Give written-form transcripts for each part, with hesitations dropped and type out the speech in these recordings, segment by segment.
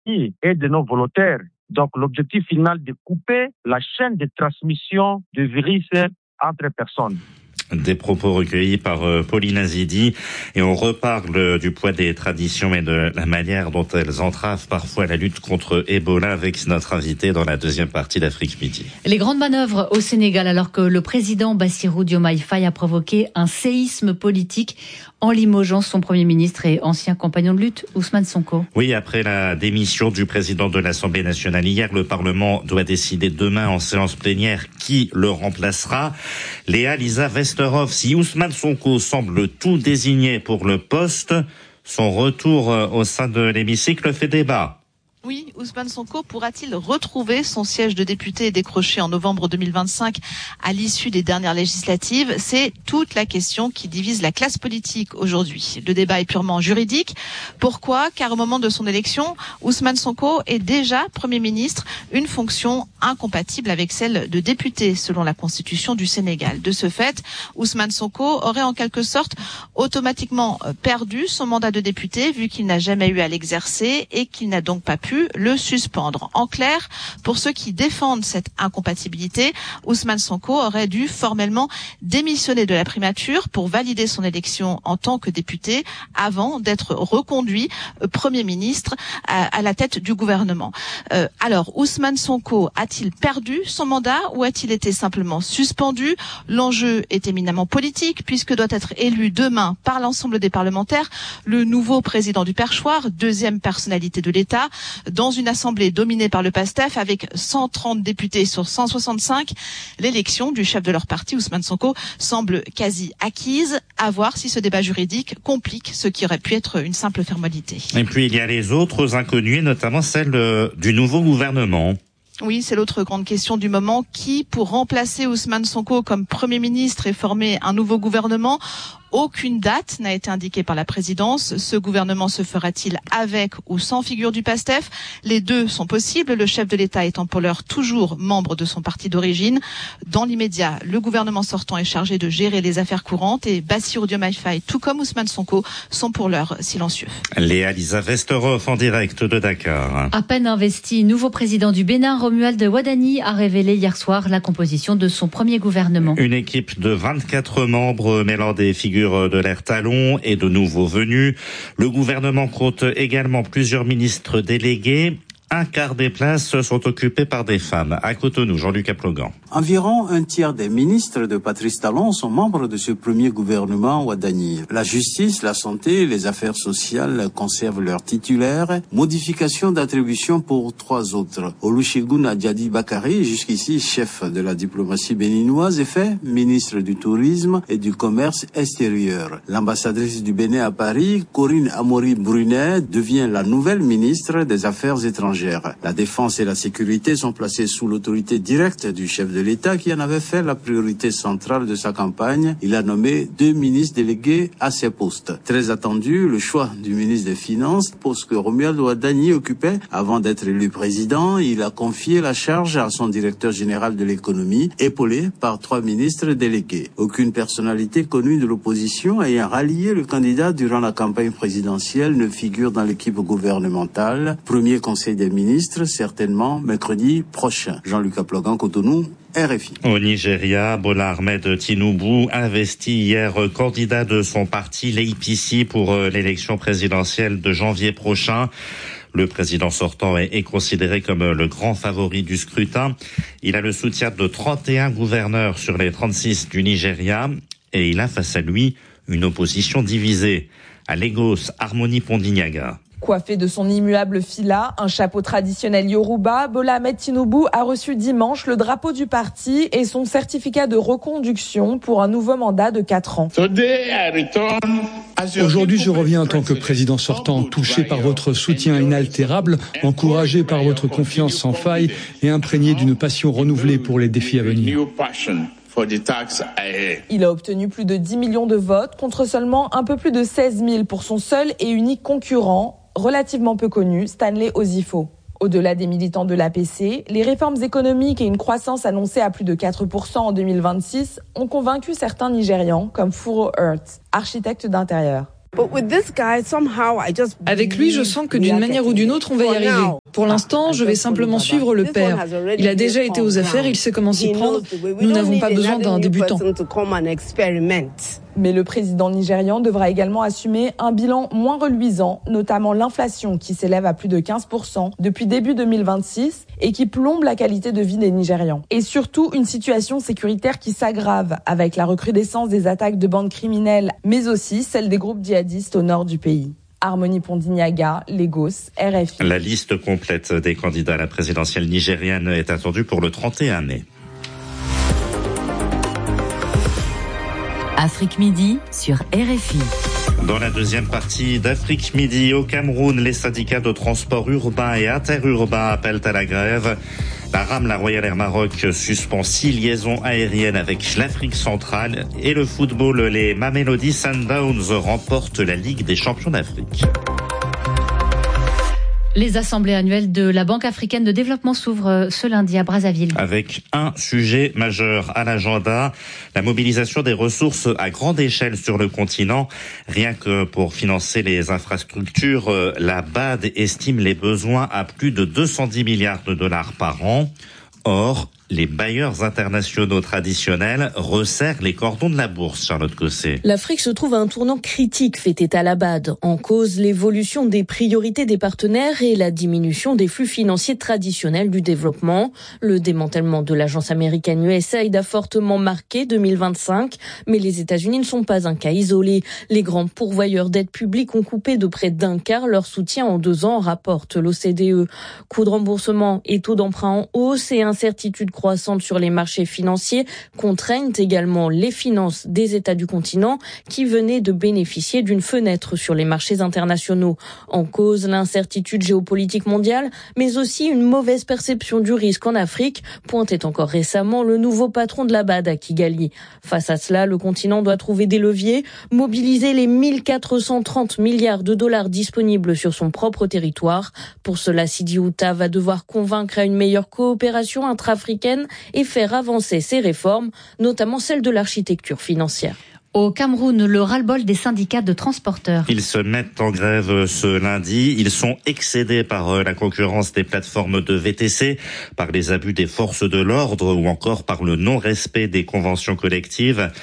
et de nos volontaires. Donc l'objectif final de couper la chaîne de transmission du virus entre personnes. Des propos recueillis par Pauline Azidi, et on reparle du poids des traditions et de la manière dont elles entravent parfois la lutte contre Ebola avec notre invité dans la deuxième partie d'Afrique Midi. Les grandes manœuvres au Sénégal alors que le président Bassirou Diomaye Faye a provoqué un séisme politique en limogeant son Premier ministre et ancien compagnon de lutte, Ousmane Sonko. Oui, après la démission du président de l'Assemblée nationale hier, le Parlement doit décider demain en séance plénière qui le remplacera. Léa Lisa Vesterhoff, si Ousmane Sonko semble tout désigné pour le poste, son retour au sein de l'hémicycle fait débat. Oui, Ousmane Sonko pourra-t-il retrouver son siège de député décroché en novembre 2025 à l'issue des dernières législatives? C'est toute la question qui divise la classe politique aujourd'hui. Le débat est purement juridique. Pourquoi? Car au moment de son élection, Ousmane Sonko est déjà Premier ministre, une fonction incompatible avec celle de député selon la Constitution du Sénégal. De ce fait, Ousmane Sonko aurait en quelque sorte automatiquement perdu son mandat de député vu qu'il n'a jamais eu à l'exercer et qu'il n'a donc pas pu le suspendre. En clair, pour ceux qui défendent cette incompatibilité, Ousmane Sonko aurait dû formellement démissionner de la primature pour valider son élection en tant que député avant d'être reconduit Premier ministre à la tête du gouvernement. Alors, Ousmane Sonko a-t-il perdu son mandat ou a-t-il été simplement suspendu? L'enjeu est éminemment politique puisque doit être élu demain par l'ensemble des parlementaires le nouveau président du perchoir, deuxième personnalité de l'État, dans une assemblée dominée par le PASTEF avec 130 députés sur 165. L'élection du chef de leur parti, Ousmane Sonko, semble quasi acquise. À voir si ce débat juridique complique ce qui aurait pu être une simple formalité. Et puis il y a les autres inconnus, notamment celle du nouveau gouvernement. Oui, c'est l'autre grande question du moment. Qui, pour remplacer Ousmane Sonko comme Premier ministre et former un nouveau gouvernement? Aucune date n'a été indiquée par la présidence. Ce gouvernement se fera-t-il avec ou sans figure du PASTEF? Les deux sont possibles, le chef de l'État étant pour l'heure toujours membre de son parti d'origine. Dans l'immédiat, le gouvernement sortant est chargé de gérer les affaires courantes et Bassirou Diomaye Faye, tout comme Ousmane Sonko, sont pour l'heure silencieux. Léa Lisa Vesterhoff en direct de Dakar. À peine investi, nouveau président du Bénin, Romuald Wadani, a révélé hier soir la composition de son premier gouvernement. Une équipe de 24 membres mêlant des figures de l'air talon et de nouveaux venus. Le gouvernement compte également plusieurs ministres délégués. Un quart des places sont occupées par des femmes. À Cotonou, Jean-Luc Aplogan. Environ un tiers des ministres de Patrice Talon sont membres de ce premier gouvernement Wadani. La justice, la santé, les affaires sociales conservent leurs titulaires. Modification d'attribution pour 3 autres. Olusegun Adjadi Bakari, jusqu'ici chef de la diplomatie béninoise, est fait ministre du Tourisme et du Commerce extérieur. L'ambassadrice du Bénin à Paris, Corinne Amaury Brunet, devient la nouvelle ministre des Affaires étrangères. La défense et la sécurité sont placées sous l'autorité directe du chef de l'État qui en avait fait la priorité centrale de sa campagne. Il a nommé 2 ministres délégués à ces postes. Très attendu, le choix du ministre des Finances, poste que Romuald Wadani occupait avant d'être élu président. Il a confié la charge à son directeur général de l'économie, épaulé par 3 ministres délégués. Aucune personnalité connue de l'opposition ayant rallié le candidat durant la campagne présidentielle ne figure dans l'équipe gouvernementale. Premier conseil des ministres, certainement mercredi prochain. Jean-Luc Aplogan, Cotonou, RFI. Au Nigeria, Bola Ahmed Tinubu investi hier candidat de son parti, l'APC, pour l'élection présidentielle de janvier prochain. Le président sortant est considéré comme le grand favori du scrutin. Il a le soutien de 31 gouverneurs sur les 36 du Nigeria et il a face à lui une opposition divisée. À Lagos, Harmonie Pondignaga. Coiffé de son immuable fila, un chapeau traditionnel Yoruba, Bola Ahmed Tinubu a reçu dimanche le drapeau du parti et son certificat de reconduction pour un nouveau mandat de 4 ans. Aujourd'hui, je reviens en tant que président sortant, touché par votre soutien inaltérable, encouragé par votre confiance sans faille et imprégné d'une passion renouvelée pour les défis à venir. Il a obtenu plus de 10 millions de votes contre seulement un peu plus de 16 000 pour son seul et unique concurrent, relativement peu connu, Stanley Osifo. Au-delà des militants de l'APC, les réformes économiques et une croissance annoncée à plus de 4% en 2026 ont convaincu certains Nigérians, comme Furo Earth, architecte d'intérieur. Avec lui, je sens que d'une manière ou d'une autre, on va y arriver. Pour l'instant, je vais simplement suivre le père. Il a déjà été aux affaires, il sait comment s'y prendre. Nous n'avons pas besoin d'un débutant. Mais le président nigérian devra également assumer un bilan moins reluisant, notamment l'inflation qui s'élève à plus de 15% depuis début 2026 et qui plombe la qualité de vie des Nigérians. Et surtout, une situation sécuritaire qui s'aggrave avec la recrudescence des attaques de bandes criminelles, mais aussi celle des groupes djihadistes au nord du pays. Harmonie Pondignaga, Lagos, RFI. La liste complète des candidats à la présidentielle nigériane est attendue pour le 31 mai. Afrique Midi sur RFI. Dans la deuxième partie d'Afrique Midi, au Cameroun, les syndicats de transport urbain et interurbain appellent à la grève. La RAM, la Royal Air Maroc, suspend 6 liaisons aériennes avec l'Afrique centrale. Et le football, les Mamelodi Sundowns remportent la Ligue des champions d'Afrique. Les assemblées annuelles de la Banque africaine de développement s'ouvrent ce lundi à Brazzaville. Avec un sujet majeur à l'agenda, la mobilisation des ressources à grande échelle sur le continent. Rien que pour financer les infrastructures, la BAD estime les besoins à plus de 210 milliards de dollars par an. Or, les bailleurs internationaux traditionnels resserrent les cordons de la bourse, Charlotte Cosset. L'Afrique se trouve à un tournant critique, fait état la BAD. En cause, l'évolution des priorités des partenaires et la diminution des flux financiers traditionnels du développement. Le démantèlement de l'agence américaine USAID a fortement marqué 2025, mais les États-Unis ne sont pas un cas isolé. Les grands pourvoyeurs d'aide publique ont coupé de près d'un quart leur soutien en 2 ans, rapporte l'OCDE. Coûts de remboursement et taux d'emprunt en hausse et incertitudes croissantes sur les marchés financiers contraignent également les finances des États du continent qui venaient de bénéficier d'une fenêtre sur les marchés internationaux. En cause, l'incertitude géopolitique mondiale, mais aussi une mauvaise perception du risque en Afrique, pointait encore récemment le nouveau patron de la BAD à Kigali. Face à cela, le continent doit trouver des leviers, mobiliser les 1430 milliards de dollars disponibles sur son propre territoire. Pour cela, Sidi Outa va devoir convaincre à une meilleure coopération intra-africaine et faire avancer ces réformes, notamment celle de l'architecture financière. Au Cameroun, le ras-le-bol des syndicats de transporteurs. Ils se mettent en grève ce lundi. Ils sont excédés par la concurrence des plateformes de VTC, par les abus des forces de l'ordre ou encore par le non-respect des conventions collectives.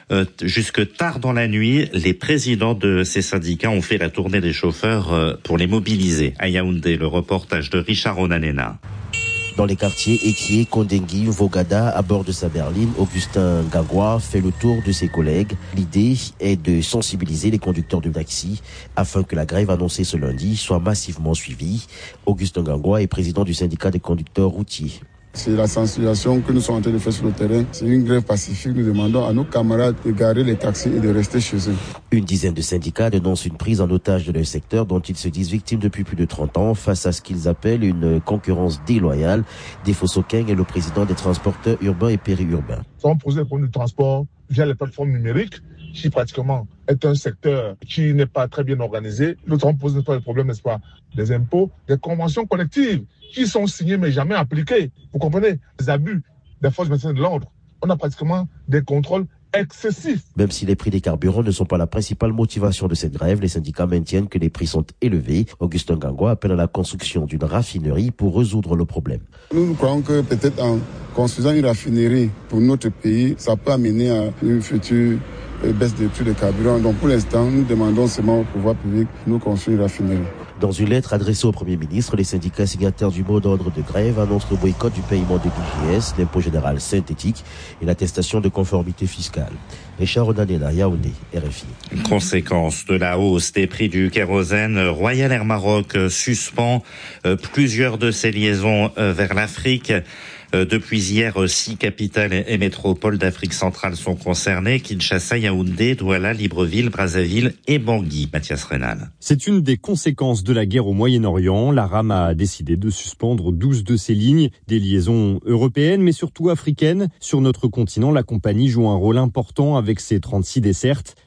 Jusque tard dans la nuit, les présidents de ces syndicats ont fait la tournée des chauffeurs pour les mobiliser. À Yaoundé, le reportage de Richard Onanena. Dans les quartiers Ekié, Kondengui, Vogada, à bord de sa berline, Augustin Gagua fait le tour de ses collègues. L'idée est de sensibiliser les conducteurs de taxi afin que la grève annoncée ce lundi soit massivement suivie. Augustin Gagua est président du syndicat des conducteurs routiers. C'est la sensibilisation que nous sommes en train de faire sur le terrain. C'est une grève pacifique. Nous demandons à nos camarades de garer les taxis et de rester chez eux. Une dizaine de syndicats dénoncent une prise en otage de leur secteur dont ils se disent victimes depuis plus de 30 ans face à ce qu'ils appellent une concurrence déloyale. Defo Sokeng est le président des transporteurs urbains et périurbains. Nous avons posé le problème du transport via les plateformes numériques, qui pratiquement est un secteur qui n'est pas très bien organisé. Nous avons posé le problème, n'est-ce pas, des impôts, des conventions collectives qui sont signées mais jamais appliquées. Vous comprenez? Les abus des forces de maintien de l'ordre. On a pratiquement des contrôles excessifs. Même si les prix des carburants ne sont pas la principale motivation de cette grève, les syndicats maintiennent que les prix sont élevés. Augustin Gagua appelle à la construction d'une raffinerie pour résoudre le problème. Nous croyons que peut-être en construisant une raffinerie pour notre pays, ça peut amener à une future baisse des prix des carburants. Donc pour l'instant, nous demandons seulement au pouvoir public de nous construire une raffinerie. Dans une lettre adressée au Premier ministre, les syndicats signataires du mot d'ordre de grève annoncent le boycott du paiement de l'IGS, l'impôt général synthétique, et l'attestation de conformité fiscale. Richard Onanena, Yaoundé, RFI. Conséquence de la hausse des prix du kérosène, Royal Air Maroc suspend plusieurs de ses liaisons vers l'Afrique. Depuis hier, 6 capitales et métropoles d'Afrique centrale sont concernées. Kinshasa, Yaoundé, Douala, Libreville, Brazzaville et Bangui. Mathias Rénal. C'est une des conséquences de la guerre au Moyen-Orient. La RAM a décidé de suspendre 12 de ses lignes, des liaisons européennes mais surtout africaines. Sur notre continent, la compagnie joue un rôle important avec ses 36 dessertes.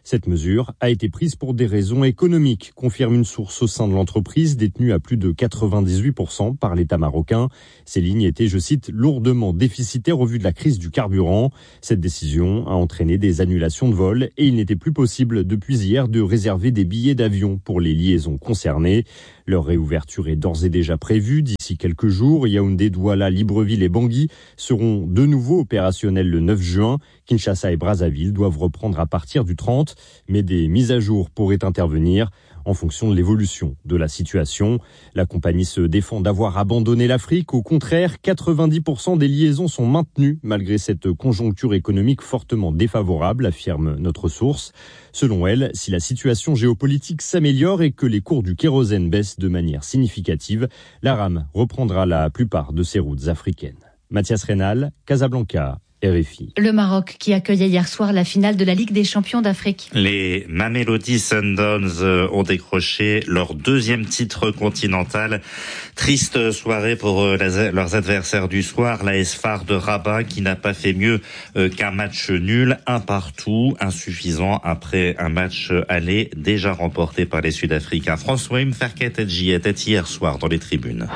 Cette mesure a été prise pour des raisons économiques, confirme une source au sein de l'entreprise détenue à plus de 98% par l'État marocain. Ces lignes étaient, je cite, lourdement déficitaires au vu de la crise du carburant. Cette décision a entraîné des annulations de vols et il n'était plus possible depuis hier de réserver des billets d'avion pour les liaisons concernées. Leur réouverture est d'ores et déjà prévue d'ici quelques jours. Yaoundé, Douala, Libreville et Bangui seront de nouveau opérationnels le 9 juin. Kinshasa et Brazzaville doivent reprendre à partir du 30, mais des mises à jour pourraient intervenir en fonction de l'évolution de la situation. La compagnie se défend d'avoir abandonné l'Afrique. Au contraire, 90% des liaisons sont maintenues malgré cette conjoncture économique fortement défavorable, affirme notre source. Selon elle, si la situation géopolitique s'améliore et que les cours du kérosène baissent de manière significative, la rame reprendra la plupart de ses routes africaines. Mathias Reynal, Casablanca, RFI. Le Maroc qui accueillait hier soir la finale de la Ligue des champions d'Afrique. Les Mamelodi Sundowns ont décroché leur deuxième titre continental. Triste soirée pour leurs adversaires du soir, l'AS FAR de Rabat qui n'a pas fait mieux qu'un match nul, un partout, insuffisant après un match aller déjà remporté par les Sud-Africains. François Mferket-Edji était hier soir dans les tribunes.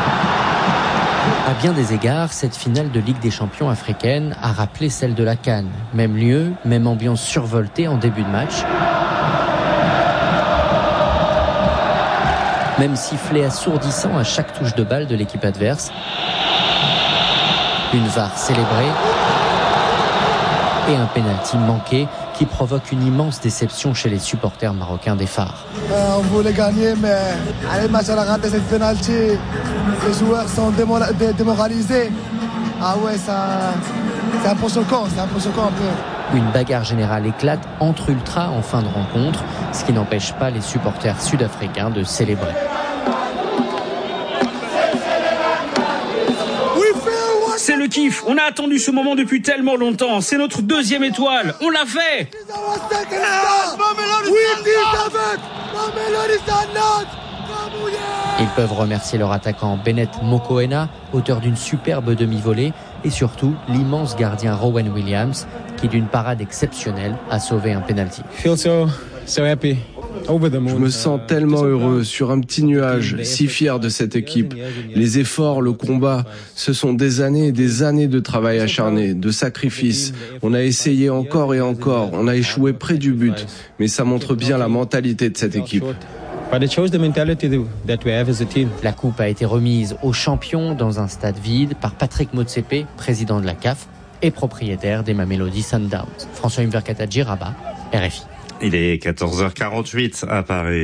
À bien des égards, cette finale de Ligue des champions africaine a rappelé celle de la CAN. Même lieu, même ambiance survoltée en début de match. Même sifflet assourdissant à chaque touche de balle de l'équipe adverse. Une VAR célébrée et un pénalty manqué qui provoque une immense déception chez les supporters marocains des Phares. On voulait gagner, mais le match a raté cette pénalty. Les joueurs sont démoralisés. Ah ouais, c'est un peu choquant un peu. Une bagarre générale éclate entre ultras en fin de rencontre, ce qui n'empêche pas les supporters sud-africains de célébrer. C'est le kiff, on a attendu ce moment depuis tellement longtemps, c'est notre deuxième étoile, on l'a fait. Ils peuvent remercier leur attaquant Bennett Mokoena, auteur d'une superbe demi-volée, et surtout l'immense gardien Rowan Williams, qui d'une parade exceptionnelle a sauvé un penalty. Je me sens tellement heureux, sur un petit nuage, si fier de cette équipe. Les efforts, le combat, ce sont des années et des années de travail acharné, de sacrifices. On a essayé encore et encore, on a échoué près du but, mais ça montre bien la mentalité de cette équipe. La coupe a été remise aux champions dans un stade vide par Patrick Motsepe, président de la CAF et propriétaire des Mamelodi Sundowns. François Mferket-Edji, Rabat, RFI. Il est 14h48 à Paris.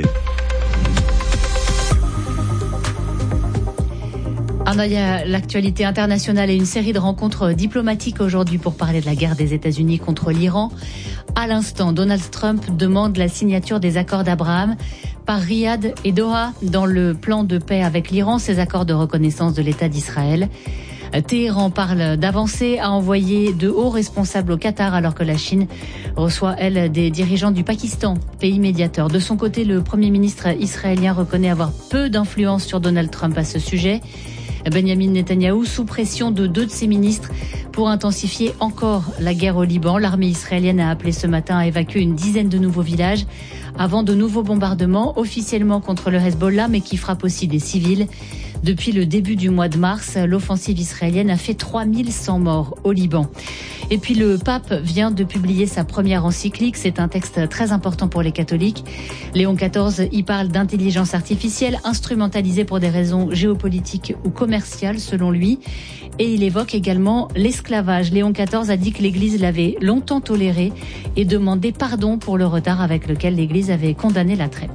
Un œil à l'actualité internationale et une série de rencontres diplomatiques aujourd'hui pour parler de la guerre des États-Unis contre l'Iran. À l'instant, Donald Trump demande la signature des accords d'Abraham par Riyad et Doha dans le plan de paix avec l'Iran, ces accords de reconnaissance de l'État d'Israël. Téhéran parle d'avancer, a envoyé de hauts responsables au Qatar alors que la Chine reçoit, elle, des dirigeants du Pakistan, pays médiateur. De son côté, le Premier ministre israélien reconnaît avoir peu d'influence sur Donald Trump à ce sujet. Benjamin Netanyahou, sous pression de 2 de ses ministres pour intensifier encore la guerre au Liban. L'armée israélienne a appelé ce matin à évacuer une dizaine de nouveaux villages avant de nouveaux bombardements, officiellement contre le Hezbollah, mais qui frappent aussi des civils. Depuis le début du mois de mars, l'offensive israélienne a fait 3100 morts au Liban. Et puis le pape vient de publier sa première encyclique. C'est un texte très important pour les catholiques. Léon XIV y parle d'intelligence artificielle instrumentalisée pour des raisons géopolitiques ou commerciales, selon lui. Et il évoque également l'esclavage. Léon XIV a dit que l'Église l'avait longtemps toléré et demandé pardon pour le retard avec lequel l'Église avait condamné la traite.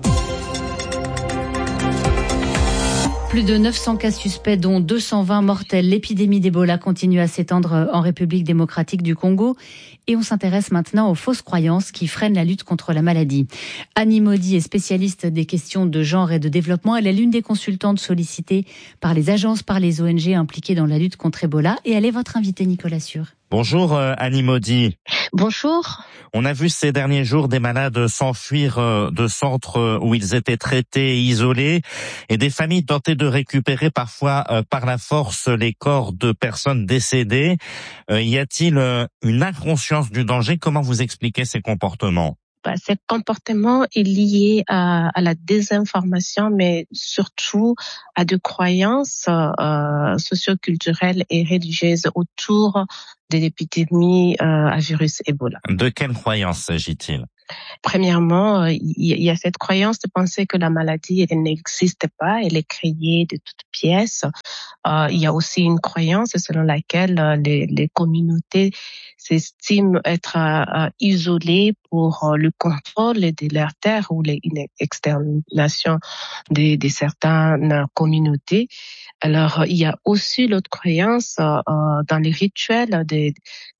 Plus de 900 cas suspects, dont 220 mortels. L'épidémie d'Ebola continue à s'étendre en République démocratique du Congo. Et on s'intéresse maintenant aux fausses croyances qui freinent la lutte contre la maladie. Annie Maudy est spécialiste des questions de genre et de développement. Elle est l'une des consultantes sollicitées par les agences, par les ONG impliquées dans la lutte contre Ebola. Et elle est votre invitée, Nicolas Sûr. Bonjour Annie Maudy. Bonjour. On a vu ces derniers jours des malades s'enfuir de centres où ils étaient traités et isolés et des familles tenter de récupérer parfois par la force les corps de personnes décédées. Y a-t-il une inconscience du danger? Comment vous expliquez ces comportements? Ce comportement est lié à la désinformation, mais surtout à des croyances socioculturelles et religieuses autour de l'épidémie à virus Ebola. De quelles croyances s'agit-il ? Premièrement, il y a cette croyance de penser que la maladie, elle n'existe pas, elle est créée de toutes pièces. Il y a aussi une croyance selon laquelle les communautés s'estiment être isolées pour le contrôle de leurs terres ou l'extermination de certaines communautés. Alors, il y a aussi l'autre croyance dans les rituels du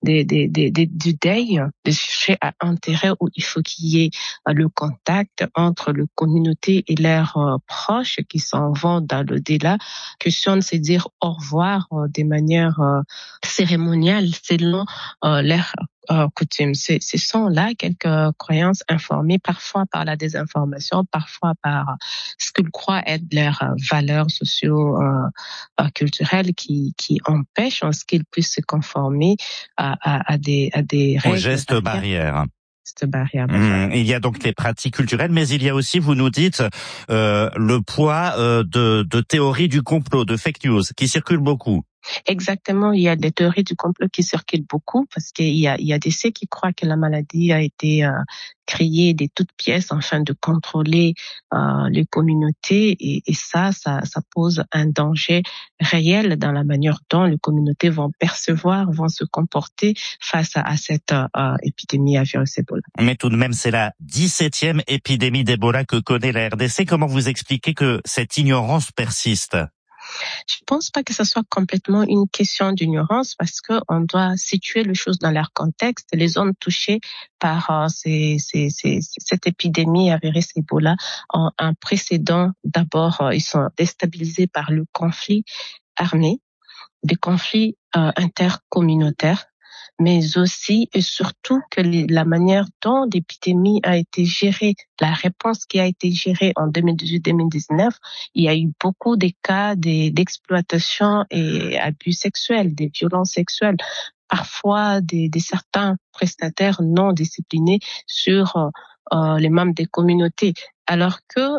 deuil, de chercher à enterrer où il faut qu'il y ait le contact entre la communauté et leurs proches qui s'en vont dans l'au-delà. Question de se dire au revoir de manière cérémoniale selon leurs coutumes. Ce sont là quelques croyances informées, parfois par la désinformation, parfois par ce qu'ils croient être leurs valeurs socio-culturelles qui empêchent en ce qu'ils puissent se conformer à des règles. Aux gestes barrières. Il y a donc les pratiques culturelles, mais il y a aussi, vous nous dites, le poids de théories du complot, de fake news, qui circulent beaucoup. Exactement, il y a des théories du complot qui circulent beaucoup parce qu'il y a des ceux qui croient que la maladie a été créée de toutes pièces afin de contrôler les communautés et ça pose un danger réel dans la manière dont les communautés vont percevoir, vont se comporter face à cette épidémie à virus Ebola. Mais tout de même, c'est la 17e épidémie d'Ebola que connaît la RDC. Comment vous expliquez que cette ignorance persiste ? Je pense pas que ce soit complètement une question d'ignorance parce que on doit situer les choses dans leur contexte. Les zones touchées par cette épidémie à virus Ebola ont un précédent. D'abord, ils sont déstabilisés par le conflit armé, des conflits intercommunautaires, mais aussi et surtout que la manière dont l'épidémie a été gérée, la réponse qui a été gérée en 2018-2019, il y a eu beaucoup de cas d'exploitation et abus sexuels, des violences sexuelles, parfois des certains prestataires non disciplinés sur les membres des communautés. Alors que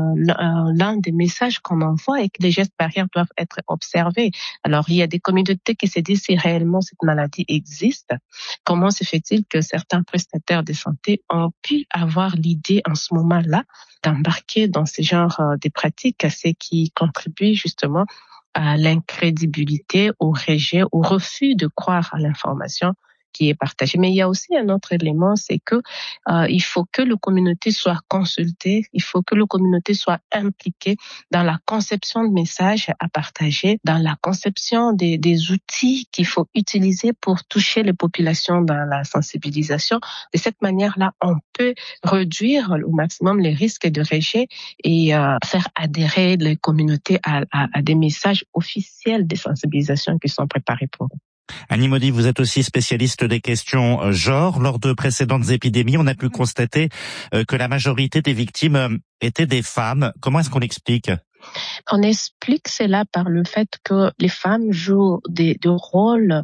l'un des messages qu'on envoie est que les gestes barrières doivent être observés. Alors, il y a des communautés qui se disent si réellement cette maladie existe, comment se fait-il que certains prestataires de santé ont pu avoir l'idée en ce moment-là d'embarquer dans ce genre de pratiques, ce qui contribue justement à l'incrédibilité, au rejet, au refus de croire à l'information qui est partagé. Mais il y a aussi un autre élément, c'est que il faut que la communauté soit consultée, il faut que la communauté soit impliquée dans la conception de messages à partager, dans la conception des outils qu'il faut utiliser pour toucher les populations dans la sensibilisation. De cette manière-là, on peut réduire au maximum les risques de rejet et faire adhérer les communautés à des messages officiels de sensibilisation qui sont préparés pour eux. Annie Maudy, vous êtes aussi spécialiste des questions genre. Lors de précédentes épidémies, on a pu constater que la majorité des victimes étaient des femmes. Comment est-ce qu'on l'explique ? On explique cela par le fait que les femmes jouent des rôles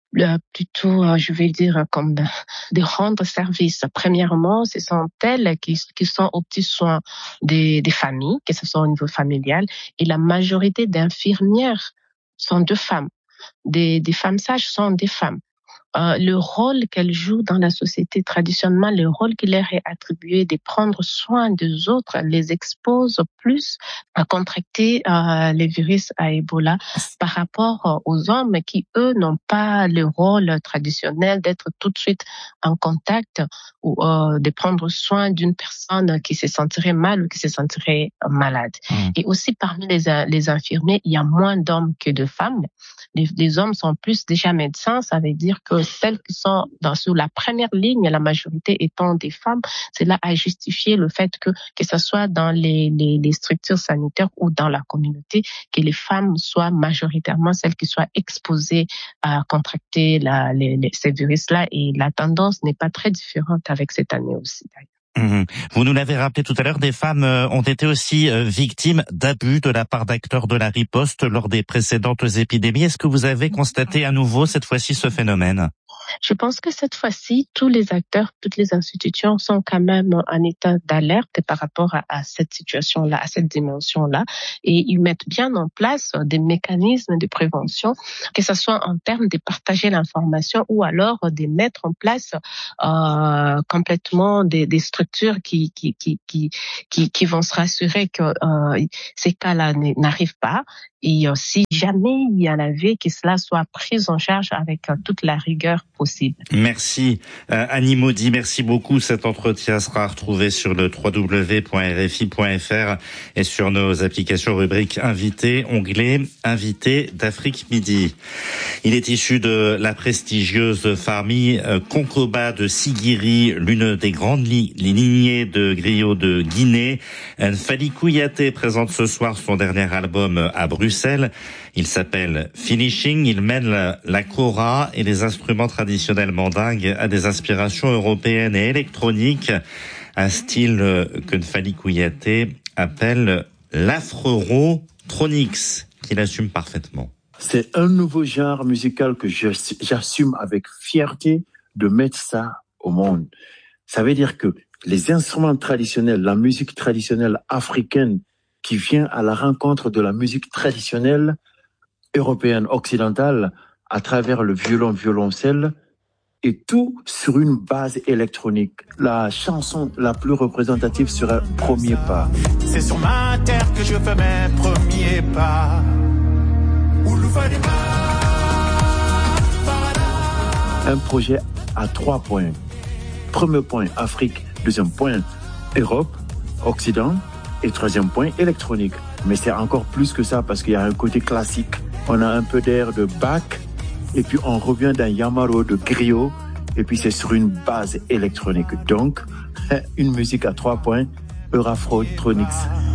plutôt, je vais dire, comme de rendre service. Premièrement, ce sont elles qui sont aux petits soins des familles, que ce soit au niveau familial, et la majorité d'infirmières sont deux femmes. Des femmes sages sont des femmes. Le rôle qu'elles jouent dans la société traditionnellement, le rôle qui leur est attribué de prendre soin des autres, les expose plus à contracter les virus à Ebola par rapport aux hommes qui, eux, n'ont pas le rôle traditionnel d'être tout de suite en contact ou de prendre soin d'une personne qui se sentirait mal ou qui se sentirait malade. Et aussi, parmi les infirmiers, il y a moins d'hommes que de femmes. Les hommes sont plus déjà médecins, ça veut dire que celles qui sont sur la première ligne, la majorité étant des femmes, cela a justifié le fait que ce soit dans les structures sanitaires ou dans la communauté, que les femmes soient majoritairement celles qui soient exposées à contracter ces virus-là, et la tendance n'est pas très différente avec cette année aussi, d'ailleurs. Vous nous l'avez rappelé tout à l'heure, des femmes ont été aussi victimes d'abus de la part d'acteurs de la riposte lors des précédentes épidémies. Est-ce que vous avez constaté à nouveau cette fois-ci ce phénomène ? Je pense que cette fois-ci, tous les acteurs, toutes les institutions sont quand même en état d'alerte par rapport à cette situation-là, à cette dimension-là, et ils mettent bien en place des mécanismes de prévention, que ce soit en termes de partager l'information ou alors de mettre en place complètement des structures qui vont se rassurer que ces cas-là n'arrivent pas. Et si jamais il y en avait, que cela soit pris en charge avec toute la rigueur possible. Merci Annie Maudy, merci beaucoup. Cet entretien sera retrouvé sur le www.rfi.fr et sur nos applications rubrique Invité, onglet Invité d'Afrique Midi. Il est issu de la prestigieuse famille Konkoba de Sigiri, l'une des grandes lignées de griots de Guinée. Fally Kouyaté présente ce soir son dernier album à Bruxelles. Il s'appelle Finishing. Il mêle la kora et les instruments traditionnels mandingues à des inspirations européennes et électroniques, un style que Fally Kouyaté appelle l'afro-tronics, qu'il assume parfaitement. C'est un nouveau genre musical que j'assume avec fierté de mettre ça au monde. Ça veut dire que les instruments traditionnels, la musique traditionnelle africaine qui vient à la rencontre de la musique traditionnelle européenne, occidentale, à travers le violoncelle, et tout sur une base électronique. La chanson la plus représentative sera Premier pas. C'est sur ma terre que je fais mes premiers pas. Un projet à 3 points. Premier point, Afrique. Deuxième point, Europe, Occident. Et troisième point, électronique. Mais c'est encore plus que ça parce qu'il y a un côté classique. On a un peu d'air de Bach. Et puis on revient d'un Yamaro de griot. Et puis c'est sur une base électronique. Donc, une musique à 3 points, Eurafro-tronics.